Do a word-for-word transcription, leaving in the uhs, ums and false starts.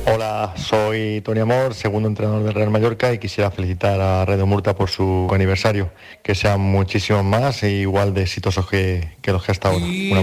Hola, soy Tony Amor, segundo entrenador del Real Mallorca, y quisiera felicitar a Radio Murta por su aniversario. Que sean muchísimos más e igual de exitosos que, que los que hasta ahora. Un